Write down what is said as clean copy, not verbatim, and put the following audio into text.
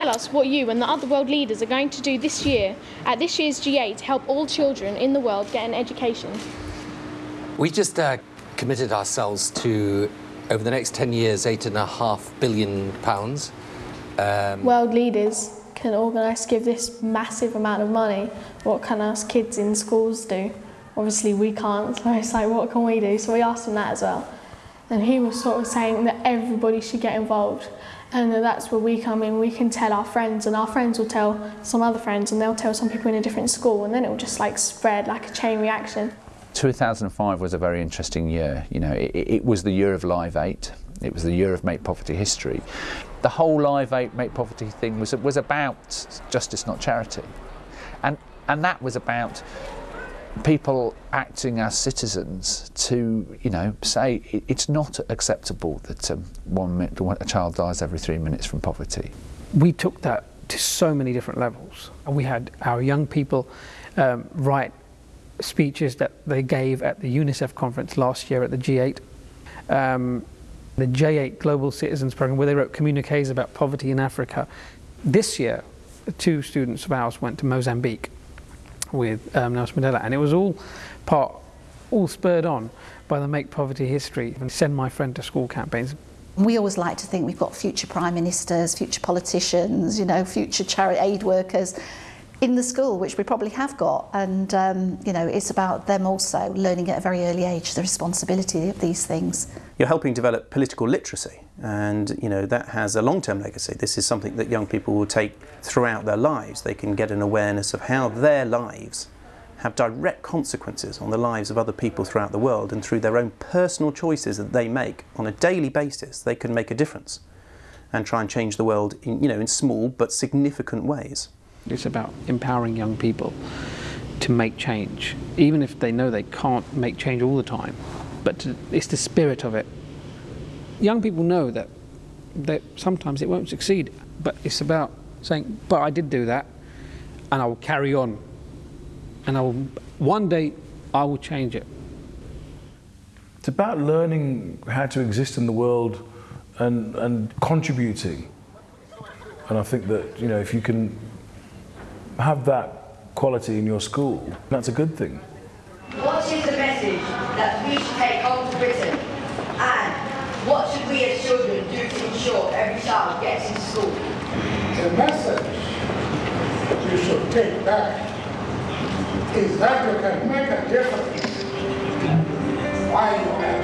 Tell us what you and the other world leaders are going to do this year at this year's G8 to help all children in the world get an education. We just committed ourselves to, over the next 10 years, £8.5 billion. World leaders can organise to give this massive amount of money. What can us kids in schools do? Obviously we can't, so it's like, what can we do? So we asked him that as well. And he was sort of saying that everybody should get involved. And that's where we come in. We can tell our friends, and our friends will tell some other friends, and they'll tell some people in a different school, and then it will just like spread like a chain reaction. 2005 was a very interesting year. You know, it was the year of Live 8. It was the year of Make Poverty history. The whole Live 8 Make Poverty thing was about justice, not charity, and that was about people acting as citizens to, you know, say it's not acceptable that a child dies every 3 minutes from poverty. We took that to so many different levels. We had our young people write speeches that they gave at the UNICEF conference last year at the G8. The J8 Global Citizens Programme, where they wrote communiques about poverty in Africa. This year, 2 students of ours went to Mozambique with Nelson Mandela, and it was all spurred on by the Make Poverty history and Send My Friend to School campaigns. We always like to think we've got future prime ministers, future politicians, you know, future charity aid workers in the school, which we probably have got, and you know, it's about them also learning at a very early age the responsibility of these things. You're helping develop political literacy, and you know, that has a long-term legacy. This is something that young people will take throughout their lives. They can get an awareness of how their lives have direct consequences on the lives of other people throughout the world, and through their own personal choices that they make on a daily basis, they can make a difference and try and change the world in, you know, in small but significant ways. It's about empowering young people to make change, even if they know they can't make change all the time. But it's the spirit of it. Young people know that sometimes it won't succeed, but it's about saying, but I did do that, and I will carry on, and one day I will change it. It's about learning how to exist in the world and contributing. And I think that, you know, if you can have that quality in your school, that's a good thing. What is the message that we should take home to Britain, and what should we as children do to ensure every child gets into school? The message you should take back is that you can make a difference while you are